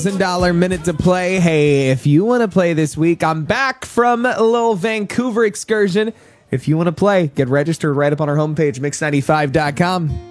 $1,000 minute to play. Hey, if you want to play this week, I'm back from a little Vancouver excursion. If you want to play, get registered right up on our homepage, mix95.com.